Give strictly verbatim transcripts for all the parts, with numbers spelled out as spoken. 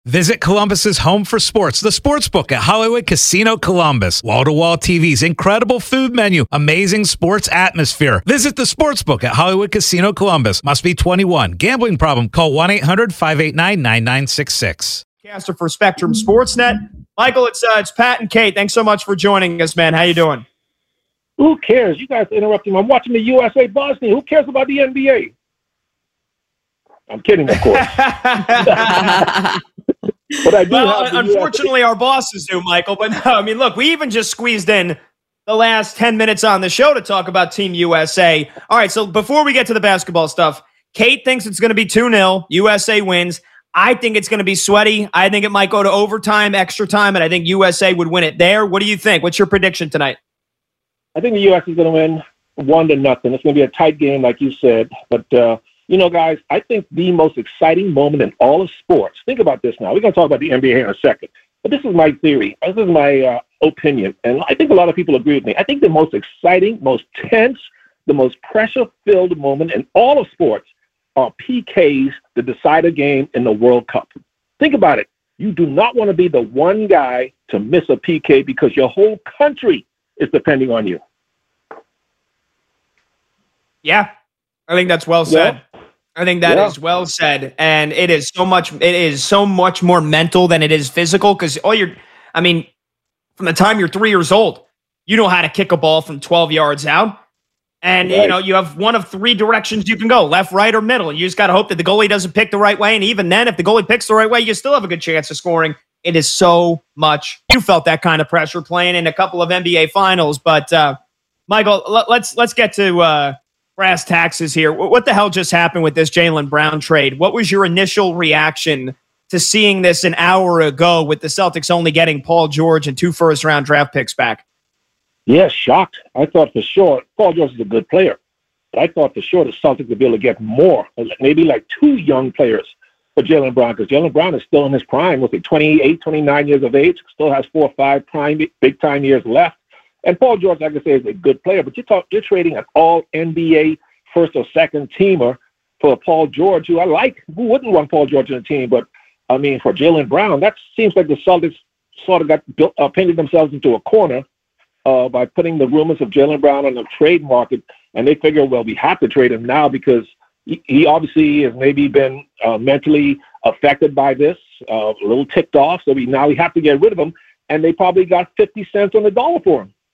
Visit Columbus's home for sports, the Sportsbook at Hollywood Casino Columbus. Wall-to-wall T Vs, incredible food menu, amazing sports atmosphere. Visit the Sportsbook at Hollywood Casino Columbus. Must be twenty-one. Gambling problem? Call one eight hundred five eight nine nine nine six six. Caster for Spectrum Sportsnet. Michael, it's uh, it's Pat and Kate. Thanks so much for joining us, man. How you doing? Who cares? You guys are interrupting. I'm watching the U S A Bosnia. Who cares about the N B A? I'm kidding, of course. But I do well, have unfortunately, U S A. our bosses do, Michael. But no, I mean, look, we even just squeezed in the last ten minutes on the show to talk about Team U S A. All right, so before we get to the basketball stuff, Kate thinks it's going to be two nil. U S A wins. I think it's going to be sweaty. I think it might go to overtime, extra time, and I think U S A would win it there. What do you think? What's your prediction tonight? I think the U S is going to win one to nothing. It's going to be a tight game, like you said. But, uh, you know, guys, I think the most exciting moment in all of sports, think about this now. We're going to talk about the N B A in a second. But this is my theory. This is my uh, opinion. And I think a lot of people agree with me. I think the most exciting, most tense, the most pressure-filled moment in all of sports are P Ks to decide a game in the World Cup. Think about it. You do not want to be the one guy to miss a P K because your whole country is depending on you. Yeah, I think that's well said. Yeah. I think that yeah. is well said, and it is so much. It is so much more mental than it is physical. Because all you're, I mean, from the time you're three years old, you know how to kick a ball from twelve yards out, and right. you know you have one of three directions you can go: left, right, or middle. And you just got to hope that the goalie doesn't pick the right way. And even then, if the goalie picks the right way, you still have a good chance of scoring. It is so much. You felt that kind of pressure playing in a couple of N B A finals, but uh, Michael, l- let's let's get to. Uh, brass taxes here. What the hell just happened with this Jaylen Brown trade? What was your initial reaction to seeing this an hour ago with the Celtics only getting Paul George and two first-round draft picks back? Yeah, shocked. I thought for sure Paul George is a good player, but I thought for sure the Celtics would be able to get more, maybe like two young players for Jaylen Brown, because Jaylen Brown is still in his prime. Was he twenty-eight, twenty-nine years of age? Still has four or five prime, big-time years left. And Paul George, like I say, is a good player, but you talk, you're trading an all N B A first or second teamer for Paul George, who I like. Who wouldn't want Paul George on the team? But, I mean, for Jaylen Brown, that seems like the Celtics sort of got built, uh, painted themselves into a corner uh, by putting the rumors of Jaylen Brown on the trade market, and they figure, well, we have to trade him now because he, he obviously has maybe been uh, mentally affected by this, uh, a little ticked off, so we now we have to get rid of him, and they probably got fifty cents on the dollar for him.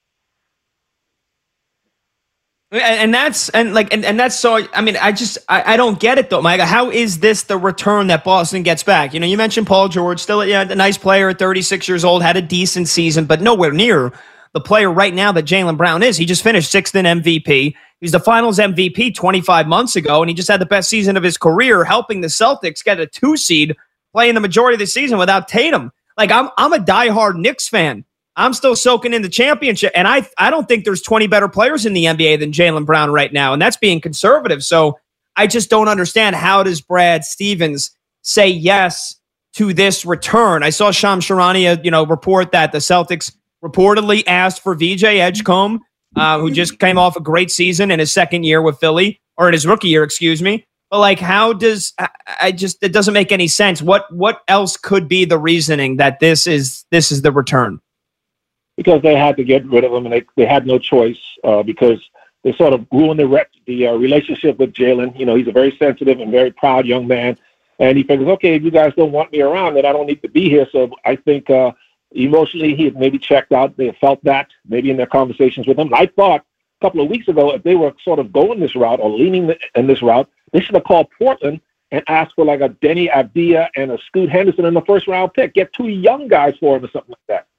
And that's and like and, and that's so I mean I just I, I don't get it though, Mike. How is this the return that Boston gets back? You know, you mentioned Paul George, still yeah, a nice player at thirty-six years old, had a decent season, but nowhere near the player right now that Jaylen Brown is. He just finished sixth in M V P. He was the Finals M V P twenty-five months ago, and he just had the best season of his career, helping the Celtics get a two seed, playing the majority of the season without Tatum. Like I'm I'm a diehard Knicks fan. I'm still soaking in the championship, and I I don't think there's twenty better players in the N B A than Jaylen Brown right now, and that's being conservative. So I just don't understand, how does Brad Stevens say yes to this return? I saw Shams Charania, you know, report that the Celtics reportedly asked for V J Edgecombe, uh, who just came off a great season in his second year with Philly, or in his rookie year, excuse me. But like, how does I, I just it doesn't make any sense. What what else could be the reasoning that this is this is the return? Because they had to get rid of him, and they, they had no choice uh, because they sort of ruined the rep, the uh, relationship with Jaylen. You know, he's a very sensitive and very proud young man, and he figures, okay, if you guys don't want me around, then I don't need to be here. So I think uh, emotionally he had maybe checked out. They felt that maybe in their conversations with him. I thought a couple of weeks ago, if they were sort of going this route or leaning in this route, they should have called Portland and asked for like a Denny Avdia and a Scoot Henderson in the first round pick. Get two young guys for him or something like that.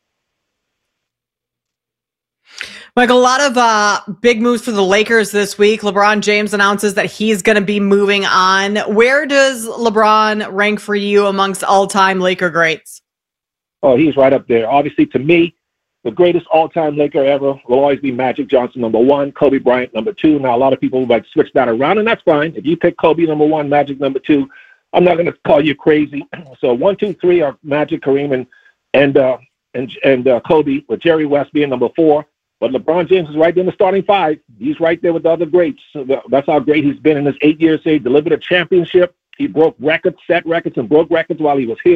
Michael, a lot of uh, big moves for the Lakers this week. LeBron James announces that he's going to be moving on. Where does LeBron rank for you amongst all-time Laker greats? Oh, he's right up there. Obviously, to me, the greatest all-time Laker ever will always be Magic Johnson, number one, Kobe Bryant, number two. Now, a lot of people would like to switch that around, and that's fine. If you pick Kobe, number one, Magic, number two, I'm not going to call you crazy. So one, two, three are Magic, Kareem, and and uh, and, and uh, Kobe, with Jerry West being number four. But LeBron James is right there in the starting five. He's right there with the other greats. So that's how great he's been in his eight years. He delivered a championship. He broke records, set records, and broke records while he was here.